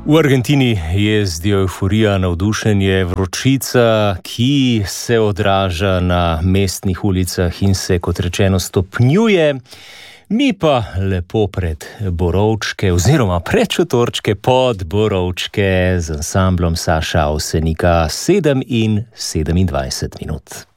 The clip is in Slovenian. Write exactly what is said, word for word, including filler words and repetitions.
V Argentini je zdaj euforija, navdušenje, vročica, ki se odraža na mestnih ulicah in se, kot rečeno, stopnjuje. Mi pa lepo pred Borovčke oziroma pred Šotorčke pod Borovčke z ansamblom Saša Avsenika sedem in sedemindvajset minut.